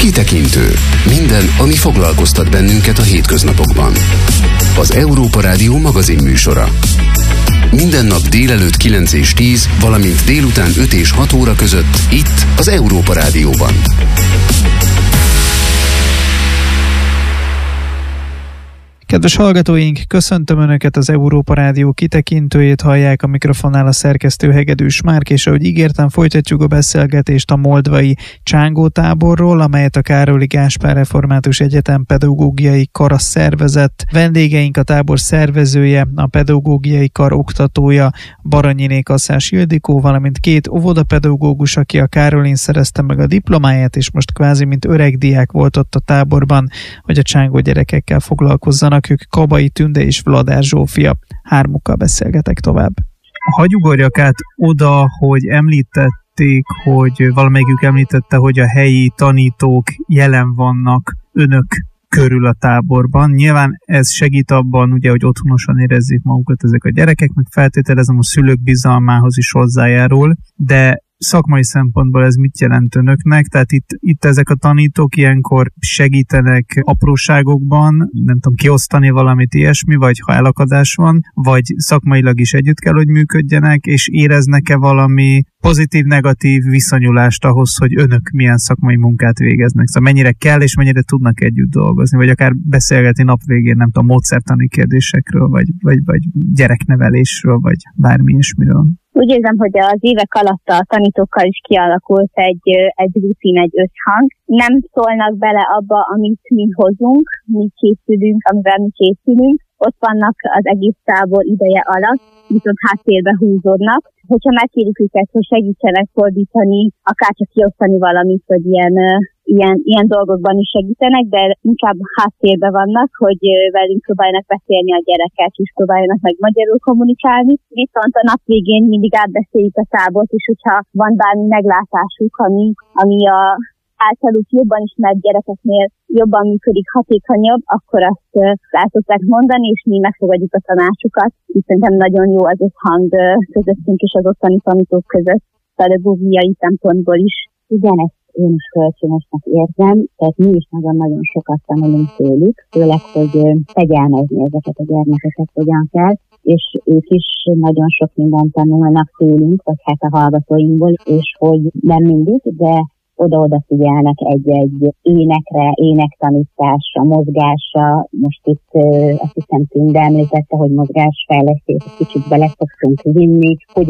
Kitekintő. Minden, ami foglalkoztat bennünket a hétköznapokban. Az Európa Rádió magazinműsora. Minden nap délelőtt 9 és 10, valamint délután 5 és 6 óra között itt az Európa Rádióban. Kedves hallgatóink, köszöntöm Önöket, az Európa Rádió kitekintőjét hallják, a mikrofonnál a szerkesztő Hegedűs Márk, és ahogy ígértem, folytatjuk a beszélgetést a moldvai Csángótáborról, amelyet a Károli Gáspár Református Egyetem pedagógiai kara szervezett. Vendégeink a tábor szervezője, a pedagógiai kar oktatója, Baranyiné Kaszás Ildikó, valamint két óvodapedagógus, aki a Károlin szerezte meg a diplomáját, és most kvázi mint öreg diák volt ott a táborban, hogy a csángó gyerekekkel foglalkozzanak. Ők Kabai Tünde és Vladár Zsófia. Hármukkal beszélgetek tovább. Hagy ugorjak át oda, hogy említették, hogy valamelyikük említette, hogy a helyi tanítók jelen vannak önök körül a táborban. Nyilván ez segít abban, ugye, hogy otthonosan érezzék magukat ezek a gyerekek, meg feltételezem a szülők bizalmához is hozzájárul, de szakmai szempontból ez mit jelent önöknek? Tehát itt ezek a tanítók ilyenkor segítenek apróságokban, nem tudom, kiosztani valamit ilyesmi, vagy ha elakadás van, vagy szakmailag is együtt kell, hogy működjenek, és éreznek-e valami pozitív-negatív viszonyulást ahhoz, hogy önök milyen szakmai munkát végeznek? Szóval mennyire kell, és mennyire tudnak együtt dolgozni, vagy akár beszélgetni nap végén, nem tudom, módszertani kérdésekről, vagy gyereknevelésről, vagy bármi ilyesmiről. Úgy érzem, hogy az évek alatt a tanítókkal is kialakult egy rutin, egy összhang. Nem szólnak bele abba, amit mi hozunk, mi készülünk, amivel mi készülünk. Ott vannak az egész tábor ideje alatt, viszont háttérbe húzódnak. Hogyha megkérjük őket, hogy segítsenek fordítani, akár csak kiosztani valamit, hogy ilyen dolgokban is segítenek, de inkább háttérben vannak, hogy velünk próbálnak beszélni a gyerekek, és próbáljanak meg magyarul kommunikálni. Viszont a nap végén mindig átbeszéljük a tábort, és hogyha van bármi meglátásuk, ami a általuk jobban ismert gyerekeknél jobban működik, hatékonyabb, akkor azt el szokták mondani, és mi megfogadjuk a tanácsukat. Szerintem nagyon jó az összhang közöttünk és az ottani tanítók között, pedagógiai szempontból is. Igen, ezt én is kölcsönösnek érzem, tehát mi is nagyon-nagyon sokat tanulunk tőlük, főleg, hogy fegyelmezni ezeket a gyermekeket hogyan kell, és ők is nagyon sok mindent tanulnak tőlünk, vagy hát a hallgatóinkból, és hogy nem mindig, de oda-oda figyelnek egy-egy énekre, énektanításra, mozgásra. Most itt azt hiszem Tünde említette, hogy mozgásfejlesztés, kicsit bele szoktunk vinni, hogy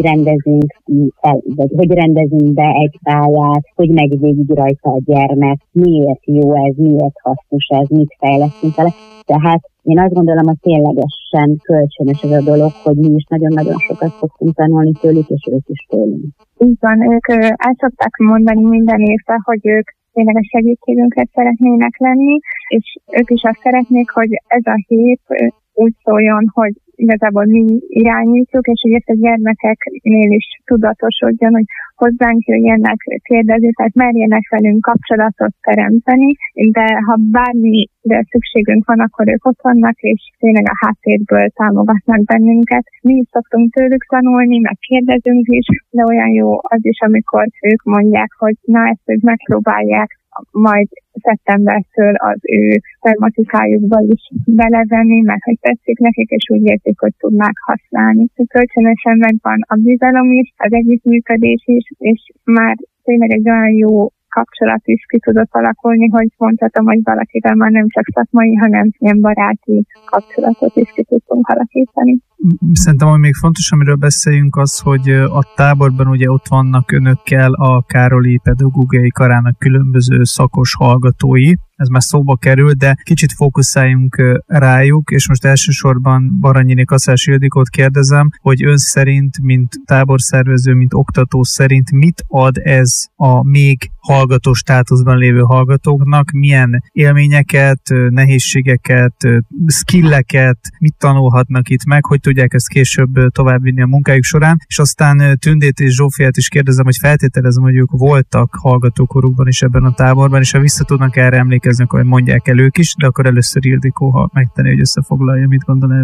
rendezünk be egy pályát, hogy megy végig rajta a gyermek, miért jó ez, miért hasznos ez, mit fejlesztünk vele. Tehát én azt gondolom, hogy ténylegesen kölcsönös ez a dolog, hogy mi is nagyon-nagyon sokat fogunk tanulni tőlük, és ők is tőlünk. Így van, ők el szokták mondani minden évben, hogy ők tényleg a segítségünket szeretnének lenni, és ők is azt szeretnék, hogy ez a hét úgy szóljon, hogy igazából mi irányítjuk, és hogy ezt a gyermekeknél is tudatosodjon, hogy hozzánk jöjjenek kérdezni, tehát merjenek velünk kapcsolatot teremteni, de ha bármire szükségünk van, akkor ők ott vannak, és tényleg a háttérből támogatnak bennünket. Mi is szoktunk tőlük tanulni, meg kérdezünk is, de olyan jó az is, amikor ők mondják, hogy na ezt ők megpróbálják majd szeptembertől az ő tematikájukba is belevenni, mert hogy tetszik nekik, és úgy érzik, hogy tudnák használni. Kölcsönösen megvan a bizalom is, az együttműködés is, és már tényleg egy olyan jó kapcsolat is ki tudott alakulni, hogy mondhatom, hogy valakivel már nem csak szakmai, hanem ilyen baráti kapcsolatot is ki tudtunk alakítani. Szerintem, ami még fontos, amiről beszéljünk, az, hogy a táborban ugye ott vannak önökkel a Károli Pedagógiai Karának különböző szakos hallgatói, ez már szóba kerül, de kicsit fókuszáljunk rájuk, és most elsősorban Baranyiné Kaszás Ildikót kérdezem, hogy ön szerint, mint táborszervező, mint oktató szerint mit ad ez a még hallgató státuszban lévő hallgatóknak, milyen élményeket, nehézségeket, skilleket, mit tanulhatnak itt meg, hogy tudják ezt később továbbvinni a munkájuk során, és aztán Tündét és Zsófiát is kérdezem, hogy feltételezem, hogy ők voltak hallgatókorukban is ebben a táborban, és ha vissza tudnak erre emlékezni, akkor mondják el ők is, de akkor először Ildikó, ha megtenni, hogy összefoglalja, mit gondol erről.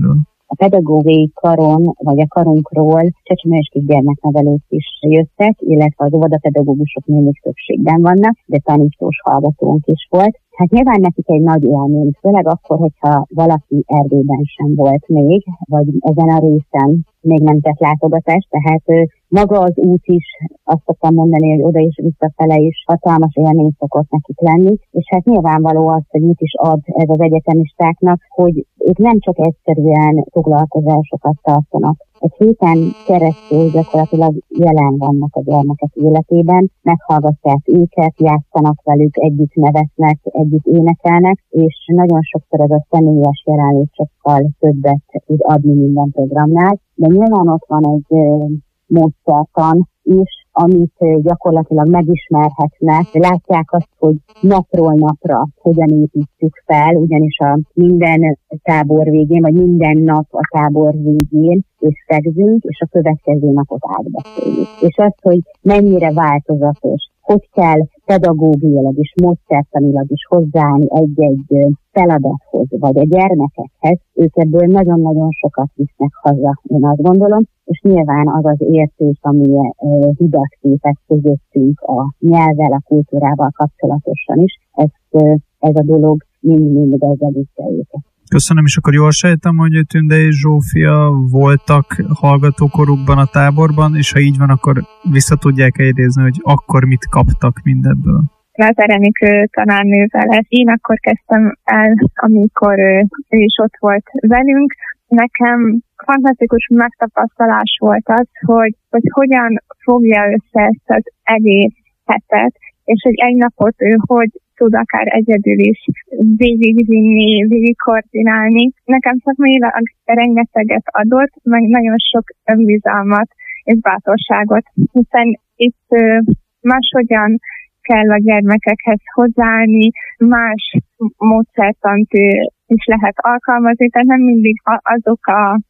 A pedagógiai karon, vagy a karunkról csecsemős kisgyermeknevelők is jöttek, illetve az óvodapedagógusok mindig többségben vannak, de tanítós hallgatónk is volt. Hát nyilván nekik egy nagy élmény, főleg akkor, hogyha valaki Erdélyben sem volt még, vagy ezen a részen még nem tett látogatást, tehát maga az út is, azt szoktam mondani, hogy oda és visszafele is hatalmas élmény szokott nekik lenni, és hát nyilvánvaló az, hogy mit is ad ez az egyetemistáknak, hogy ők nem csak egyszerűen foglalkozásokat tartanak. Egy héten keresztül gyakorlatilag jelen vannak a gyermekek életében, meghallgatják őket, játszanak velük, együtt nevetnek, együtt énekelnek, és nagyon sokszor ez a személyes jelenlét sokkal többet tud adni minden programnál. De nyilván ott van egy módszertan is, amit gyakorlatilag megismerhetnek. Látják azt, hogy napról napra hogyan építjük fel, ugyanis a minden tábor végén, vagy minden nap a tábor végén összegzünk, és a következő napot átbeszéljük. És az, hogy mennyire változatos, hogy kell pedagógiailag és módszertanilag is hozzáállni egy-egy feladathoz, vagy a gyermekekhez, ők ebből nagyon-nagyon sokat visznek haza, én azt gondolom, és nyilván az az érték, ami hidat képez közöttünk a nyelvvel, a kultúrával kapcsolatosan is, ez a dolog mindig egészítje őket. Köszönöm, és akkor jól sejtem, hogy Tünde és Zsófia voltak hallgatókorukban a táborban, és ha így van, akkor vissza tudják idézni, hogy akkor mit kaptak mindebből. Lázár Enikő tanárnővel. Én akkor kezdtem el, amikor ő is ott volt velünk. Nekem fantasztikus megtapasztalás volt az, hogy hogyan fogja össze ezt az egész hetet, és hogy egy napot ő hogy tud akár egyedül is végigvinni, végigkoordinálni. Nekem szakmailag rengeteget adott, meg nagyon sok önbizalmat és bátorságot, hiszen itt máshogyan kell a gyermekekhez hozzáállni, más módszertant is lehet alkalmazni, tehát nem mindig azok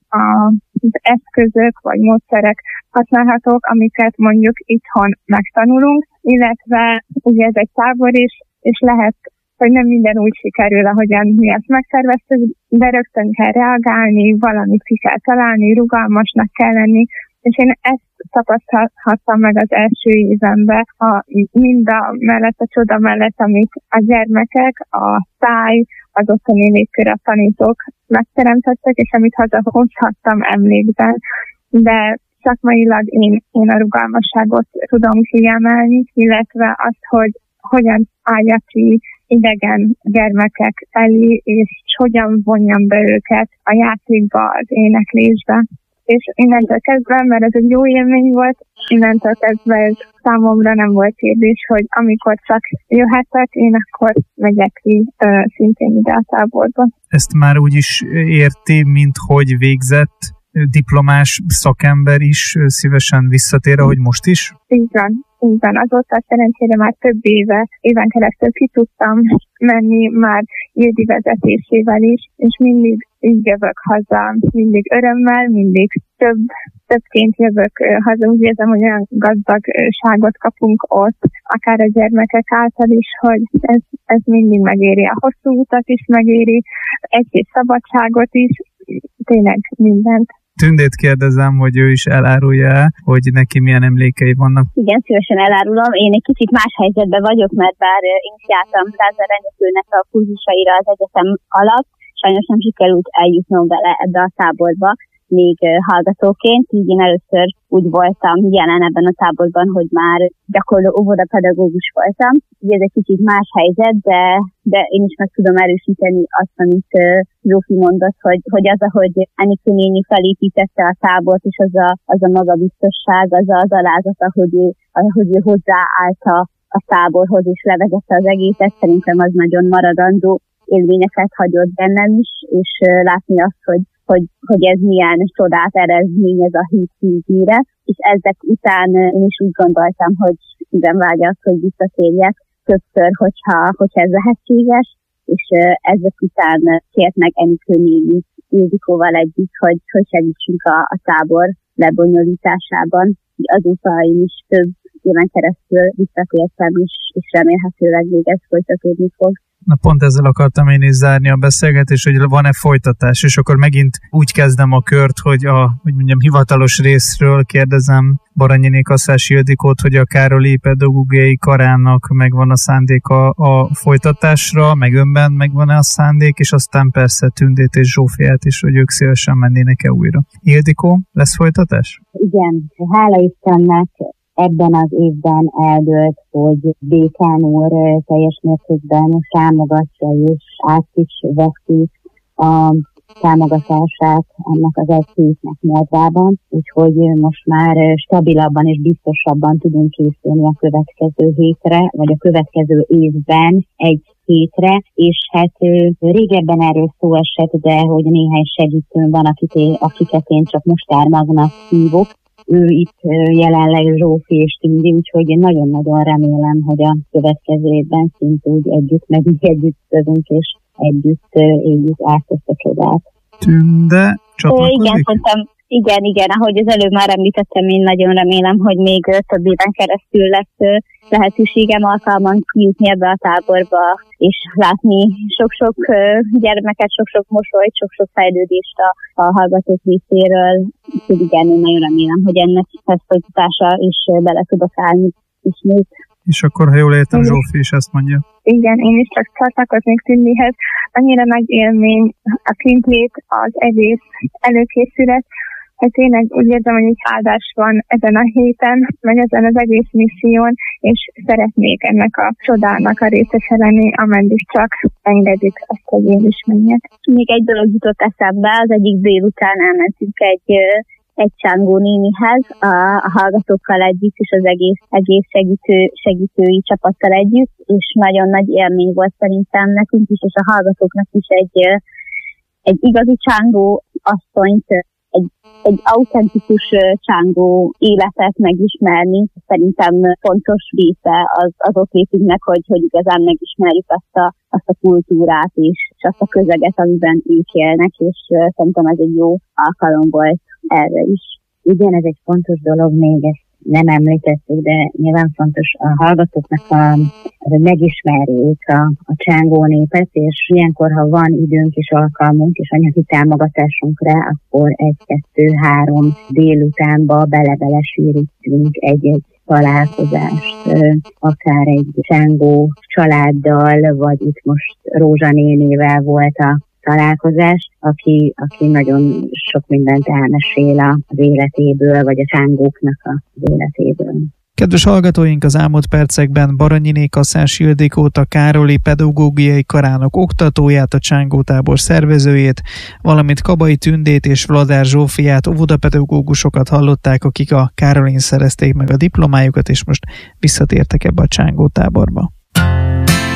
az eszközök vagy módszerek használhatók, amiket mondjuk itthon megtanulunk, illetve ugye ez egy tábor is, és lehet, hogy nem minden úgy sikerül, ahogyan mi ezt megszerveztük, de rögtön kell reagálni, valamit ki kell találni, rugalmasnak kell lenni, és én ezt tapasztalhattam meg az első évenben, mind a mellett, a csoda mellett, amit a gyermekek, a táj, az ottani légkör, a tanítók megteremtettek, és amit hazahozhattam emlékben. De szakmailag én a rugalmasságot tudom kiemelni, illetve azt, hogy hogyan állja ki idegen gyermekek elé, és hogyan vonjam be őket a játékba, az éneklésbe. És innentől kezdve, mert ez egy jó élmény volt, innentől kezdve ez számomra nem volt kérdés, hogy amikor csak jöhetek, én akkor megyek ki szintén ide a táborba. Ezt már úgy is érti, mint hogy végzett diplomás szakember is szívesen visszatér, ahogy most is? Így van. Azóta szerencsére már több éven keresztül ki tudtam menni már Ildi vezetésével is, és mindig így jövök haza, mindig örömmel, mindig többként jövök haza. Úgy érzem, hogy olyan gazdagságot kapunk ott, akár a gyermekek által is, hogy ez mindig megéri. A hosszú utat is megéri, egy-két szabadságot is, tényleg mindent. Tündét kérdezem, hogy ő is elárulja, hogy neki milyen emlékei vannak. Igen, szívesen elárulom. Én egy kicsit más helyzetben vagyok, mert bár én is jártam Lázár Enikőnek a kurzusaira az egyetem alatt, sajnos nem sikerült eljutnom vele ebbe a táborba, még hallgatóként, így én először úgy voltam jelen ebben a táborban, hogy már gyakorló óvodapedagógus voltam. Ugye ez egy kicsit más helyzet, de én is meg tudom erősíteni azt, amit Zsófi mondott, hogy az, ahogy Enikő néni felépítette a tábort, és az a magabiztosság, az alázata, hogy ő hozzáállt a táborhoz, és levezette az egészet, szerintem az nagyon maradandó élményeket hagyott bennem is, és látni azt, hogy ez milyen csodát eredményez a hét végére, és ezek után én is úgy gondoltam, hogy szívem vágya azt, hogy visszatérjek többször, hogyha ez lehetséges, és ezek után kért meg Enikő néni Ildikóval együtt, hogy segítsünk a tábor lebonyolításában. Azóta én is több éven keresztül visszatértem, és remélhetőleg még ez folytatódni fog. Na pont ezzel akartam én is zárni a beszélgetést, hogy van-e folytatás, és akkor megint úgy kezdem a kört, hogy hivatalos részről kérdezem Baranyiné Kaszás Ildikót, hogy a Károlyi Pedagógiai Karának megvan a szándéka a folytatásra, meg önben megvan-e a szándék, és aztán persze Tündét és Zsófiát is, hogy ők szívesen mennének-e újra. Ildikó, lesz folytatás? Igen, hála Istennek ebben az évben eldőlt, hogy Dékán úr teljes mértékben támogatja, és át is veszi a támogatását ennek az egy hétnek Moldvában, úgyhogy most már stabilabban és biztosabban tudunk készülni a következő hétre, vagy a következő évben egy hétre, és hát régebben erről szó esett, de hogy néhány segítőm van, akiket én csak Mostármagnak hívok. Ő itt jelenleg Zsófi és Tündi, úgyhogy én nagyon-nagyon remélem, hogy a következő évben szintúgy együtt szövünk, és együtt éljük át ezt a csodát. Tünde csatlakozik? Igen, ahogy az előbb már említettem, én nagyon remélem, hogy még több éven keresztül lesz lehetőségem alkalman kijutni ebbe a táborba, és látni sok-sok gyermeket, sok-sok mosolyt, sok-sok fejlődést a hallgatók részéről. Úgyhogy igen, én nagyon remélem, hogy ennek lesz folytatása, és bele tudok állni ismét. És akkor, ha jól értem, Zsófi is ezt mondja. Igen, én is csak csatlakoznék Tündihez. Annyira nagy élmény a kintlét, az egész előkészület. Hát tényleg úgy érzem, hogy egy áldás van ezen a héten, meg ezen az egész misszión, és szeretnék ennek a csodának a részese lenni, ameddig csak engedik azt, hogy én is menjek. Még egy dolog jutott eszembe, az egyik délután elmentünk egy Csángó nénihez, a hallgatókkal együtt, és az egész segítői csapattal együtt, és nagyon nagy élmény volt szerintem nekünk is, és a hallgatóknak is egy igazi Csángó asszonyt, egy autentikus Csángó életet megismerni. Szerintem fontos része az ott létünknek, hogy igazán megismerjük azt a kultúrát és azt a közeget, amiben ők élnek, és szerintem ez egy jó alkalom volt erre is. Igen, ez egy fontos dolog, még ezt nem említettük, de nyilván fontos a hallgatóknak, hogy megismerjék a Csángó népet, és ilyenkor, ha van időnk és alkalmunk és anyagi támogatásunkra, akkor 1-2-3 délutánba belesűrítünk egy találkozást, akár egy Csángó családdal, vagy itt most Rózsa nénével volt a találkozás, aki nagyon sok mindent elmesél az életéből, vagy a csángóknak az életéből. Kedves hallgatóink, az elmúlt percekben Baranyiné Kaszás Ildikót, a Károlyi Pedagógiai Karának oktatóját, a Csángó tábor szervezőjét, valamint Kabai Tündét és Vladár Zsófiát, óvodapedagógusokat hallották, akik a Károlyin szerezték meg a diplomájukat, és most visszatértek ebbe a Csángó táborba.